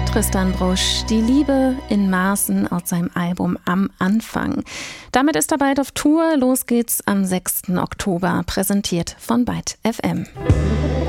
Tristan Brusch, Die Liebe in Maßen aus seinem Album Am Anfang. Damit ist er bald auf Tour. Los geht's am 6. Oktober, präsentiert von Byte FM.